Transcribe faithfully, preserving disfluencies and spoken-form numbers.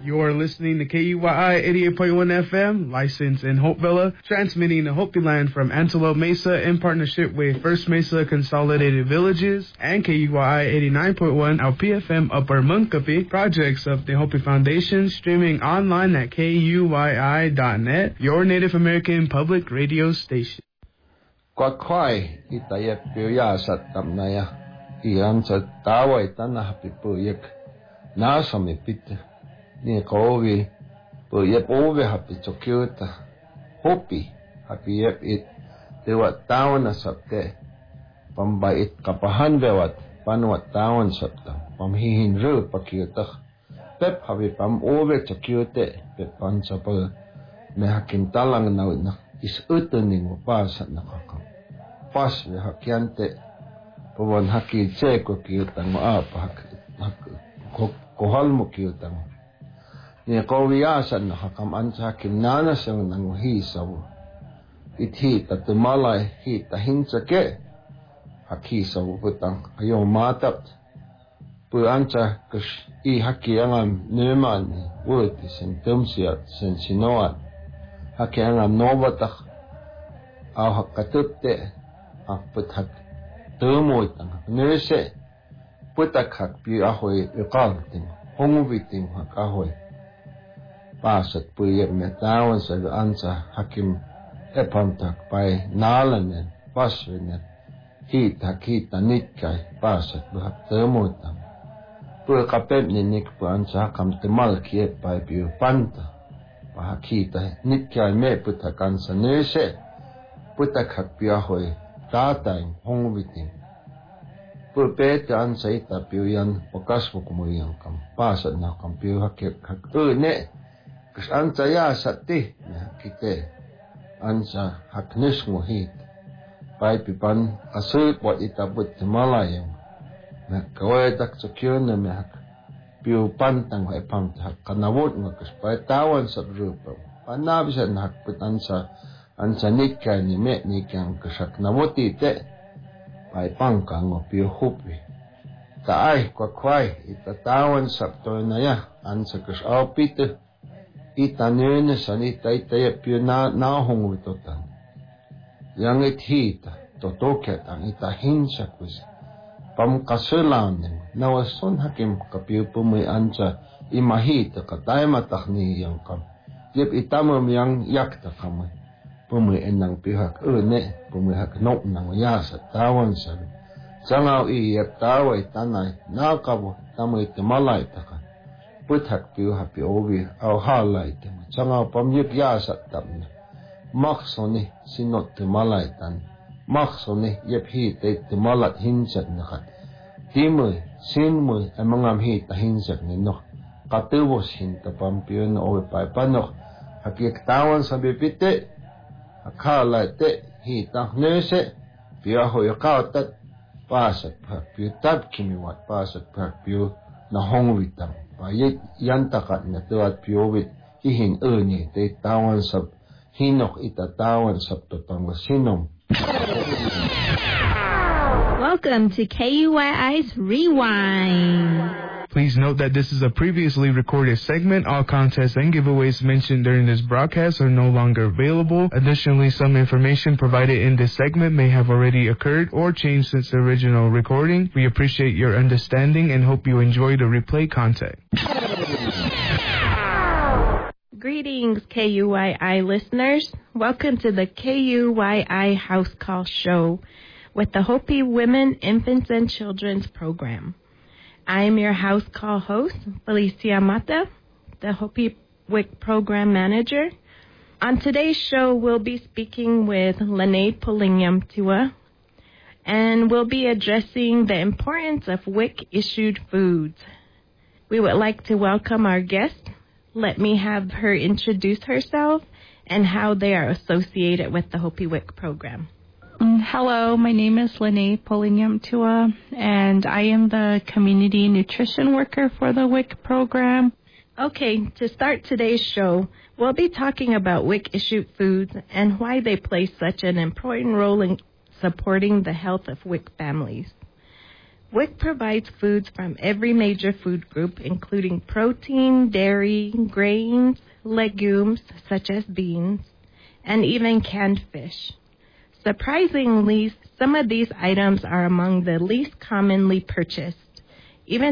You're listening to K U Y I eighty-eight point one F M, licensed in Hopevilla, transmitting to Hopi Land from Antelope Mesa in partnership with First Mesa Consolidated Villages and K U Y I eighty-nine point one L P F M Upper Munkapi, projects of the Hopi Foundation, streaming online at K U Y I dot net, your Native American public radio station. Kwakwai itayek piya satam naya, iyan sa taway tanah pipuyek, nasa mipit. Ni kowi po yep ove happy chokyuta hopi happy yep it dewat tawon na sapte pambait kapahan bewat panwat tawon sapta pamhihin ru pakyuta pep happy pam ove chokyute pep pan sa pa me hakin talang na na is utuning mo pasa na kakam pas me hakyante pawon haki tseko kyutang mo apa hak kohal mo kyutang ni kawiyasan na hakaman sa kinana siyang nanguhisaw. Ithi tatumalay hi tahinsa ke hakisaw putang ayaw matap. Puansa kus i hakiyangam numan wuti sen tumsiyat sen sinoat. Hakiyangam nobatak aw hakatupte akput hak tumuitang nurse putak hak pi ahoy iqalting hongubiting hak ahoy. Pasat puyek metawan sa ansa hakim epantak pay nalanen paswenen hit hakita nitkay pasat buhak temutam puy kapep ninik po ansa hakam temal kiep pay piu panta pahakita nitkay me putak ansa nese putak hak piahoy tatay hongwiting puy pete ansa ita piu yan pokas mo kumuyang kam pasat na kam piu hakip hak ne Kas ansa ya sati na kite ansa haknes mo hit pai pipan asul po itabut malayang na kawai tak sakyon na mek piu pantang hai pam tak kanawot mo kas pai tawan sa rupa panabisan hakput ansa ansa nikka ni me nikyang kasak nawoti te pai pangkang mo piu hupi taay kwakwai itatawan sakto na ya ansa kas aupite ita nene sanita ita ya pio na na hongu totan yang ithita totoketan ita hinsa kus pam kasulan na wason hakim kapiu pumui ansa imahita katay matakni yang kam yep itamam yang yakta kamay pumui enang pihak une pumui hak nok nang yasa tawan sabi sangaw iyep taway tanay nakabo tamay tumalay takan puthak piu happy obi au halai te changa pamyuk ya satam maksoni sinot te malaitan maksoni yep hi te te malat hinsat nakat timu sinmu amangam hi ta hinsat ni no katubos hin ta pampiu no obi pai panok hakik tawan sa bipite akala te hi ta nese piu ho yakatat pasat piu tab kimiwat pasat piu na hongwitang Payet yan takat na tuat piowit hihin uni te tawan sab hinok itatawan sab totang sinom. Welcome to K U Y I's Rewind. Please note that this is a previously recorded segment. All contests and giveaways mentioned during this broadcast are no longer available. Additionally, some information provided in this segment may have already occurred or changed since the original recording. We appreciate your understanding and hope you enjoy the replay content. Greetings, K U Y I listeners. Welcome to the K U Y I House Call Show with the Hopi Women, Infants, and Children's Program. I am your house call host, Felicia Mata, the Hopi W I C Program Manager. On today's show, we'll be speaking with Lene Polinium Tua, and we'll be addressing the importance of W I C-issued foods. We would like to welcome our guest. Let me have her introduce herself and how they are associated with the Hopi W I C Program. Hello, my name is Lene Polinium Tua, and I am the Community Nutrition Worker for the W I C program. Okay, to start today's show, we'll be talking about W I C-issued foods and why they play such an important role in supporting the health of W I C families. W I C provides foods from every major food group, including protein, dairy, grains, legumes, such as beans, and even canned fish. Surprisingly, some of these items are among the least commonly purchased, even